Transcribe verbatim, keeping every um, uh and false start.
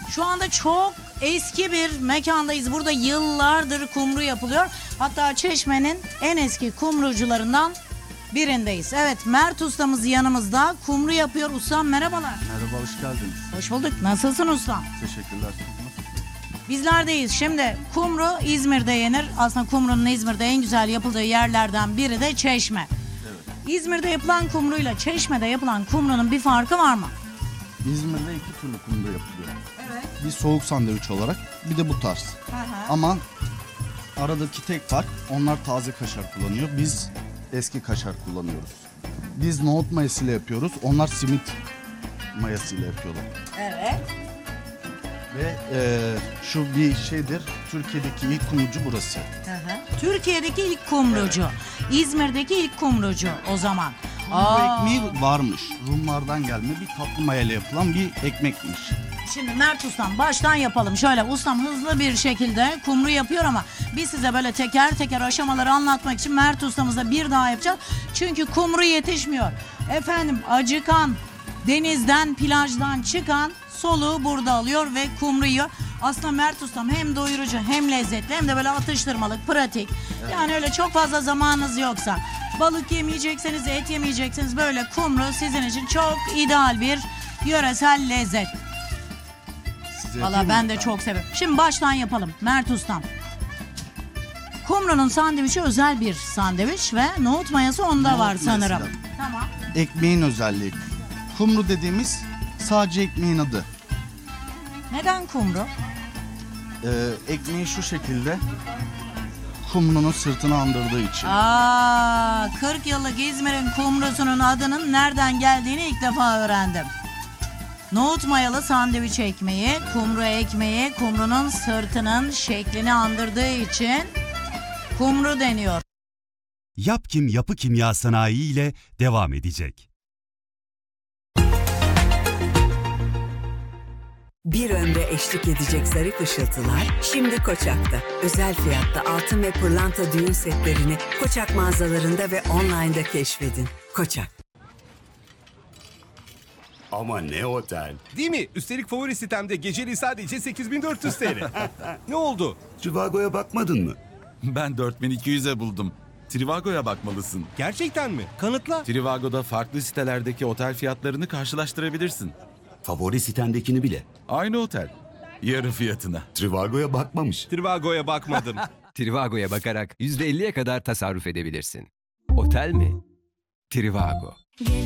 Şu anda çok eski bir mekandayız. Burada yıllardır kumru yapılıyor. Hatta Çeşme'nin en eski kumrucularından birindeyiz. Evet, Mert ustamız yanımızda. Kumru yapıyor. Ustam merhabalar. Merhaba, hoş geldiniz. Hoş bulduk. Nasılsın ustam? Teşekkürler. Bizlerdeyiz. Şimdi kumru İzmir'de yenir. Aslında kumrunun İzmir'de en güzel yapıldığı yerlerden biri de Çeşme. Evet. İzmir'de yapılan kumruyla Çeşme'de yapılan kumrunun bir farkı var mı? İzmir'de iki türlü kumru yapılıyor. Evet. Bir soğuk sandviç olarak, bir de bu tarz. Hı hı. Ama aradaki tek fark, onlar taze kaşar kullanıyor. Biz eski kaşar kullanıyoruz. Biz nohut mayasıyla yapıyoruz. Onlar simit mayasıyla yapıyorlar. Evet. Ve eee, şu bir şeydir, Türkiye'deki ilk kumrucu burası. Hı hı. Türkiye'deki ilk kumrucu. İzmir'deki ilk kumrucu o zaman. Bu ekmeği varmış. Rumlardan gelme bir tatlı mayayla yapılan bir ekmekmiş. Şimdi Mert ustam baştan yapalım. Şöyle ustam hızlı bir şekilde kumru yapıyor ama biz size böyle teker teker aşamaları anlatmak için Mert ustamızla bir daha yapacağız. Çünkü kumru yetişmiyor. Efendim acıkan, denizden, plajdan çıkan soluğu burada alıyor ve kumru yiyor. Aslında Mert ustam hem doyurucu hem lezzetli hem de böyle atıştırmalık, pratik. Yani öyle çok fazla zamanınız yoksa, balık yemeyecekseniz, et yemeyeceksiniz, böyle kumru sizin için çok ideal bir yöresel lezzet. Size Valla yapayım ben mı? de çok severim. Şimdi baştan yapalım Mert ustam. Kumru'nun sandviçi özel bir sandviç ve nohut mayası onda Nohut var sanırım. mayası. Tamam. Ekmeğin özelliği. Kumru dediğimiz sadece ekmeğin adı. Neden kumru? Ee, ekmeği şu şekilde kumrunun sırtını andırdığı için. Aa, kırk yıllık İzmir'in kumrusunun adının nereden geldiğini ilk defa öğrendim. Nohut mayalı sandviç ekmeği, kumru ekmeği, kumrunun sırtının şeklini andırdığı için kumru deniyor. Yapkim Yapı Kimya Sanayi ile devam edecek. Bir ömre eşlik edecek zarif ışıltılar şimdi Koçak'ta. Özel fiyatta altın ve pırlanta düğün setlerini Koçak mağazalarında ve online'da keşfedin. Koçak. Ama ne otel. Değil mi? Üstelik favori sitemde geceliği sadece sekiz bin dört yüz T L. Ne oldu? Trivago'ya bakmadın mı? Ben dört bin iki yüze buldum. Trivago'ya bakmalısın. Gerçekten mi? Kanıtla. Trivago'da farklı sitelerdeki otel fiyatlarını karşılaştırabilirsin. Favori sitendekini bile. Aynı otel. Yarı fiyatına. Trivago'ya bakmamış. Trivago'ya bakmadım. Trivago'ya bakarak yüzde elliye kadar tasarruf edebilirsin. Otel mi? Trivago.